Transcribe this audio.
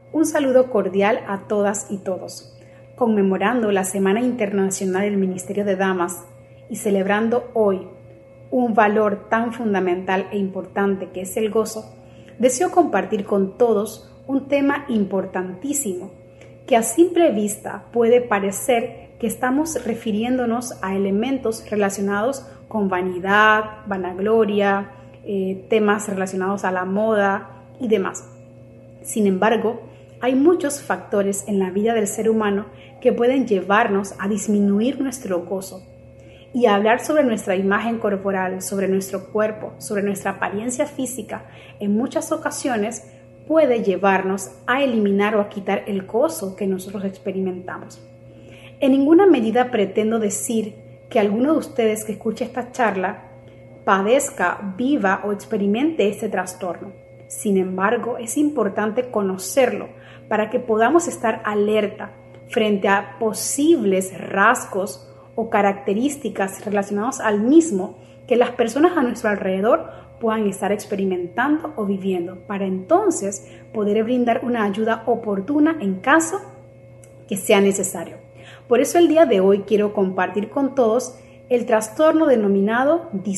Un saludo cordial a todas y todos. Conmemorando la Semana Internacional del Ministerio de Damas y celebrando hoy un valor tan fundamental e importante que es el gozo, deseo compartir con todos un tema importantísimo que a simple vista puede parecer que estamos refiriéndonos a elementos relacionados con vanidad, vanagloria, temas relacionados a la moda y demás. Sin embargo, hay muchos factores en la vida del ser humano que pueden llevarnos a disminuir nuestro gozo. Y hablar sobre nuestra imagen corporal, sobre nuestro cuerpo, sobre nuestra apariencia física, en muchas ocasiones puede llevarnos a eliminar o a quitar el gozo que nosotros experimentamos. En ninguna medida pretendo decir que alguno de ustedes que escuche esta charla padezca, viva o experimente este trastorno. Sin embargo, es importante conocerlo para que podamos estar alerta frente a posibles rasgos o características relacionadas al mismo que las personas a nuestro alrededor puedan estar experimentando o viviendo, para entonces poder brindar una ayuda oportuna en caso que sea necesario. Por eso el día de hoy quiero compartir con todos el trastorno denominado